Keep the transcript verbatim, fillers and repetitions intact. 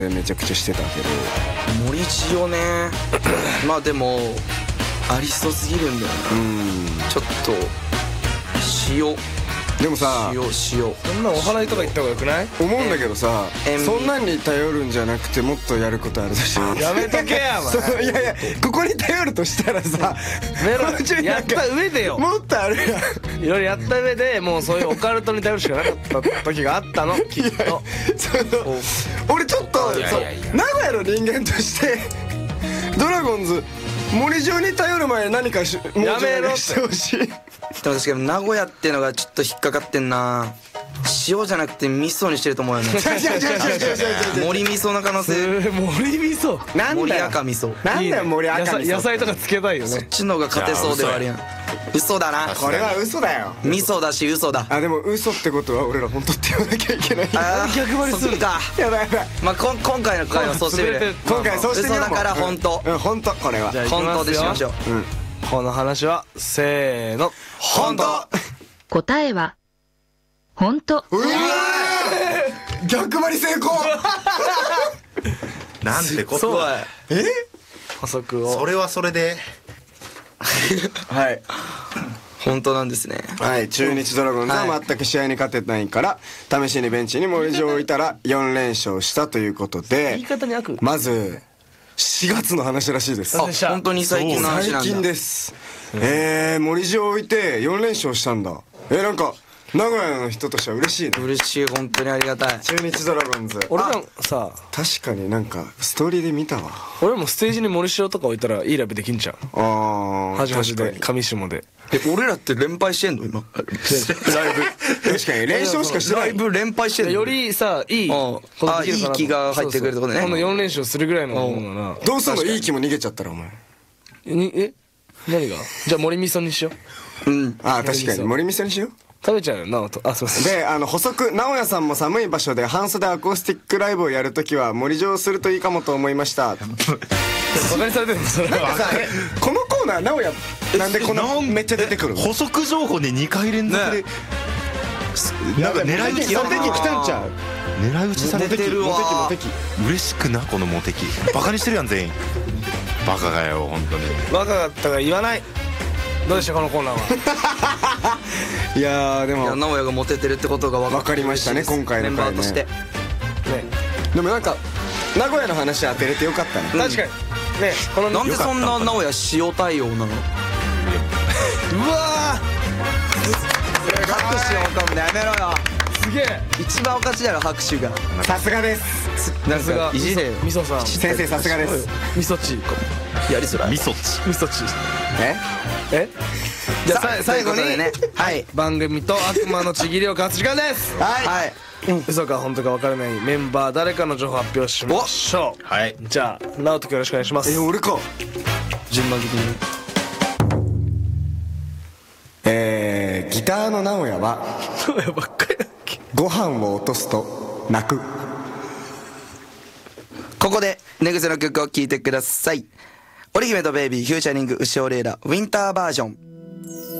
めちゃくちゃしてたけど、 森塩ねまあでもありそうすぎるんだよな。うんちょっと塩でもさ、 塩塩そんなお祓いとか行った方がよくない？ 思うんだけどさ、そんなんに頼るんじゃなくてもっとやることあるでしょ。 やめとけやお前。 いやいや、ここに頼るとしたらさ、 メロンやった上でよ。 もっとあるやん。 いろいろやった上でもうそういうオカルトに頼るしかなかった時があったのきっと。 その俺ちょっとそう名古屋の人間としてドラゴンズ森塩に頼る前に何かしもうやめろってしてほしい。 でも確かに名古屋っていうのがちょっと引っかかってんな。塩じゃなくて味噌にしてると思うよね。 違う違う違う違う違う違う。 森味噌の可能性。 森味噌なんだよ森赤味噌。 なんだよ森赤味噌。 野菜とかつけたいよそっね。 ちの方が勝てそうではあるやん。嘘だな。 これは嘘だよ。 味噌だし嘘だ。 あでも嘘ってことは俺ら本当って言わなきゃいけない。 あー逆張りするそっか。 やばいやばい。 まあこん今回の回はそうしてみる。 今回そうしてみよう。 嘘だから本当。 うん本当これは。 じゃあ本当でしましょう。 うんこの話はせーの本当。 答えは本当。 うわー逆張り成功。 なんてこそうとは。 え補足を。 それはそれではい本当なんですね。 はい中日ドラゴンズは全く試合に勝てないから試しにベンチに森塩を置いたらよん連勝したということで、 言い方に悪。 まずしがつの話らしいです。 あ本当に最近の話なんだ。 最近です。えー森塩を置いてよん連勝したんだ。えーなんか名古屋の人としては嬉しいね。 嬉しい、本当にありがたい。 中日ドラゴンズ俺らさ、 確かになんかストーリーで見たわ。 俺もステージに森塩とか置いたらいいライブできんじゃん。 ああ端々で上下で。 え俺らって連敗してんの今。ライブ確かに連勝しかしてない。 ライブ連敗してんの。 よりさいいことできるかなと。 あいい気が入ってくるってことね。 このよん連勝するぐらいのものなら。 どうすんのいい気も逃げちゃったらお前。 にえ何が？じゃあ森味噌にしよう。 うん。 ああ確かに森味噌にしよう。 食べちゃうよな。あすいません。 であの補足、直哉さんも寒い場所で半袖アコースティックライブをやるときは森塩をするといいかもと思いました。 バカにされてるのそれは。 このコーナー直哉なんでこのめっちゃ出てくるの？ 補足情報でにかい連続で、なんか狙い撃ちモテ期来たんちゃう？ 狙い撃ちされてモテてるわモテ期モテ期。 嬉しくなこのモテ期。バカにしてるやん全員。バカがよ本当に。 バカだったから言わない。どうでしたこのコーナーは。 いやーでいやも直哉がモテてるってことが分分かりましたね今回の回ねメンバーとして。 ねでもなんか名古屋の話当てれてよかったね。 確かにねこのなんでそんな直哉塩対応なの？ うわ拍手をかむのやめろよ。 ーすげえ。 一番おかしいだろ拍手が。 さすがです。 なんさすがかいじれよ。 味噌さん。 先生さすがです。 味噌チやりづらい。 ミソチ。 味噌チ。 ええじゃあさ最後にということでねはい番組と悪魔のちぎりを勝つ時間です。 はい、 はい嘘か本当か分からないメンバー誰かの情報発表しましょう。 はい。 じゃあ直人君よろしくお願いします。 え俺か。 順番的に。 えー、ギターの直哉はそうやばっかりだっけ。 ご飯を落とすと泣く。 ここで寝癖の曲を聴いてください。織姫とベイビーフューチャリング牛尾レイラウィンターバージョン。